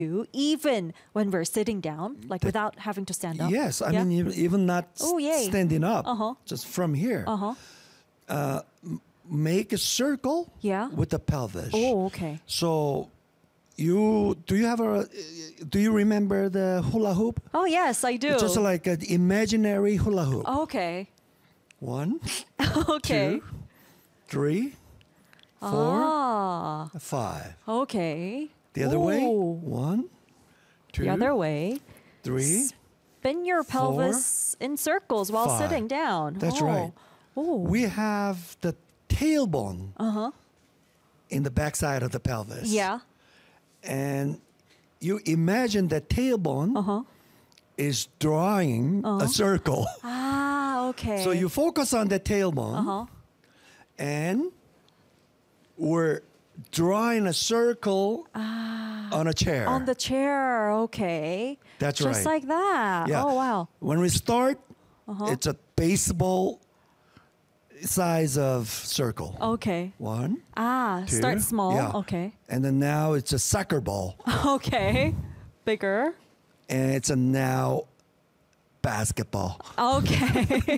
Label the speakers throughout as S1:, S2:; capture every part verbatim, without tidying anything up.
S1: do even when we're sitting down, like without having to stand up?
S2: Yes, I
S1: Yeah?
S2: mean even, even not s-
S1: Oh, yay.
S2: standing up,
S1: Uh-huh.
S2: just from here.
S1: Uh-huh.
S2: Make a circle
S1: Yeah.
S2: with the pelvis.
S1: Oh, okay.
S2: So you do you have a do you remember the hula hoop?
S1: Oh, yes, I do.
S2: Just like an imaginary hula hoop.
S1: Okay.
S2: One,
S1: Okay.
S2: two, three, four,
S1: Ah,
S2: five.
S1: okay.
S2: The other way.
S1: Ooh.
S2: One, two,
S1: The other way.
S2: three.
S1: Spin your
S2: four,
S1: pelvis in circles while
S2: five.
S1: sitting down.
S2: That's
S1: oh.
S2: right.
S1: Oh.
S2: We have the tailbone
S1: Uh-huh.
S2: in the backside of the pelvis.
S1: Yeah.
S2: And you imagine that tailbone
S1: Uh-huh.
S2: is drawing a circle.
S1: Ah, okay.
S2: So you focus on the tailbone
S1: Uh-huh.
S2: and we're drawing a circle on a chair.
S1: On the chair, okay.
S2: That's
S1: Just
S2: right.
S1: like that.
S2: Yeah.
S1: Oh, wow.
S2: When we start,
S1: Uh-huh.
S2: it's a baseball size of circle.
S1: Okay.
S2: One,
S1: Ah,
S2: two,
S1: start small.
S2: yeah.
S1: Okay.
S2: and then now it's a soccer ball,
S1: Okay. Bigger.
S2: and it's a now basketball.
S1: Okay.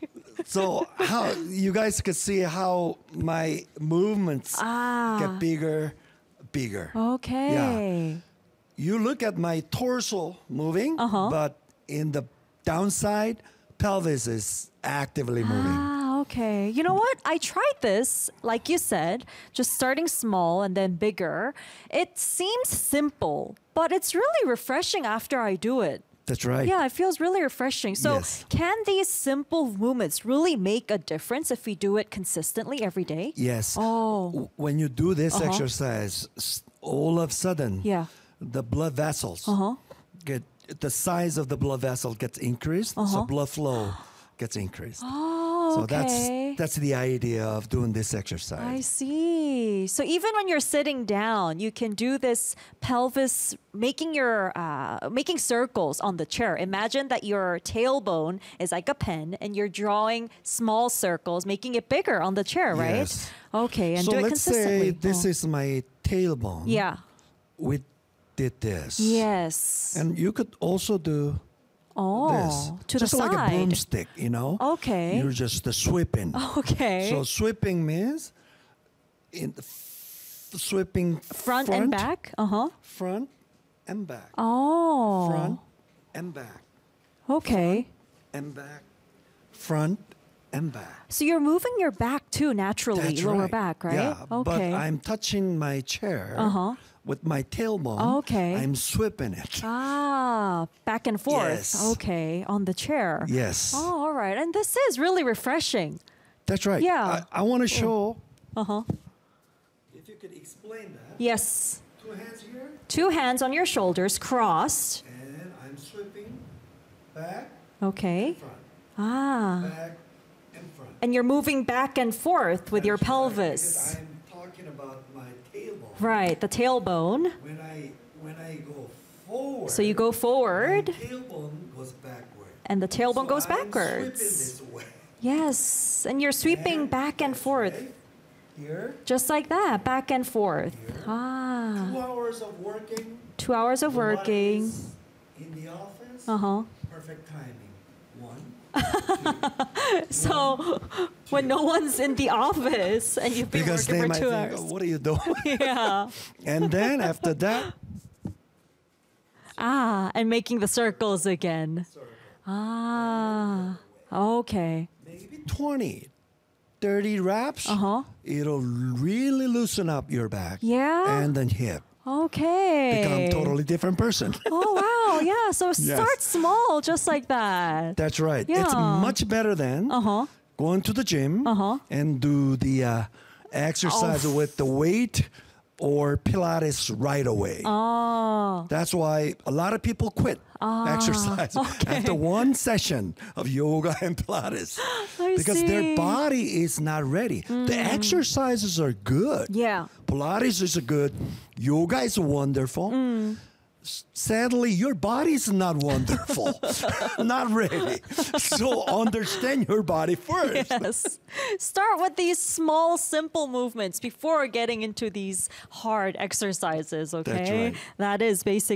S2: So how you guys could see how my movements
S1: ah.
S2: get bigger, bigger.
S1: Okay.
S2: You look at my torso moving,
S1: Uh-huh.
S2: but in the downside, pelvis is actively moving.
S1: Ah, okay. You know what? I tried this, like you said, just starting small and then bigger. It seems simple, but it's really refreshing after I do it.
S2: That's right.
S1: Yeah, it feels really refreshing. So,
S2: Yes.
S1: can these simple movements really make a difference if we do it consistently every day?
S2: Yes.
S1: Oh.
S2: W- When you do this
S1: Uh-huh.
S2: exercise, s- all of a sudden,
S1: Yeah.
S2: the blood vessels
S1: Uh-huh.
S2: get the size of the blood vessel gets increased, so
S1: Uh-huh.
S2: blood flow gets increased.
S1: Oh,
S2: So
S1: okay.
S2: that's that's the idea of doing this
S1: I
S2: exercise.
S1: see. So even when you're sitting down, you can do this pelvis, making your uh, making circles on the chair. Imagine that your tailbone is like a pen, and you're drawing small circles, making it bigger on the chair, right?
S2: Yes.
S1: Okay, and
S2: so
S1: do it
S2: let's
S1: consistently.
S2: say this
S1: Oh.
S2: is my tailbone.
S1: yeah.
S2: We did this.
S1: Yes.
S2: And you could also do
S1: oh,
S2: this.
S1: to
S2: just
S1: the
S2: like
S1: side.
S2: a broomstick, you know?
S1: Okay.
S2: You're just uh, sweeping.
S1: Okay.
S2: So sweeping means in the f- sweeping
S1: front, and back. Uh huh.
S2: front and back,
S1: Oh.
S2: front and back,
S1: Okay.
S2: and back, front and back.
S1: So you're moving your back too naturally,
S2: That's
S1: lower
S2: right.
S1: back, right?
S2: Yeah, but
S1: Okay.
S2: I'm touching my chair
S1: Uh-huh.
S2: with my tailbone.
S1: Okay.
S2: I'm sweeping it.
S1: Ah, back and forth.
S2: Yes.
S1: Okay, on the chair.
S2: Yes.
S1: Oh, all right. And this is really refreshing.
S2: That's right.
S1: Yeah.
S2: I, I want to show.
S1: Uh huh.
S2: If you could explain that.
S1: Yes.
S2: Two hands here,
S1: Two hands on your shoulders, crossed.
S2: and I'm sweeping back,
S1: Okay.
S2: front,
S1: Ah.
S2: back, and front.
S1: And you're moving back and forth with your
S2: That's right,
S1: pelvis.
S2: because I'm talking about my tailbone.
S1: Right, the tailbone.
S2: When I when I go forward.
S1: So you go forward,
S2: My tailbone goes backward.
S1: and the tailbone
S2: So
S1: goes
S2: I'm
S1: backwards.
S2: sweeping this way.
S1: Yes, and you're sweeping
S2: And
S1: back and
S2: that's
S1: forth.
S2: right. Here,
S1: Just like that, back and forth.
S2: Here.
S1: Ah.
S2: two hours of working.
S1: Two hours of
S2: the one
S1: working.
S2: is in the office.
S1: Uh huh.
S2: Perfect timing. One.
S1: So when no one's in the office and you've been
S2: Because they
S1: working for
S2: might
S1: two
S2: think,
S1: hours.
S2: "Oh, what are you doing?"
S1: Yeah.
S2: And then after that,
S1: Ah, and making the circles again.
S2: circle.
S1: Ah. Okay.
S2: Maybe twenty, thirty reps.
S1: Uh huh.
S2: It'll really loosen up your back.
S1: Yeah.
S2: And then hip.
S1: Okay.
S2: Become totally different person.
S1: Oh wow, yeah. So
S2: Yes.
S1: start small, just like that.
S2: That's right. It's
S1: Yeah.
S2: much better than
S1: Uh huh.
S2: going to the gym
S1: Uh-huh.
S2: and do the uh, exercise
S1: Oh.
S2: with the weight or Pilates right away.
S1: Oh.
S2: That's why a lot of people quit exercise
S1: Ah, okay.
S2: after one session of yoga and Pilates
S1: I
S2: because
S1: see. Mm.
S2: their body is not ready. The exercises are good.
S1: Yeah.
S2: Pilates is good. Yoga is wonderful.
S1: Mm.
S2: sadly, your body's not wonderful. Not really. So understand your body first.
S1: Yes. Start with these small, simple movements before getting into these hard exercises, okay?
S2: right.
S1: That is basically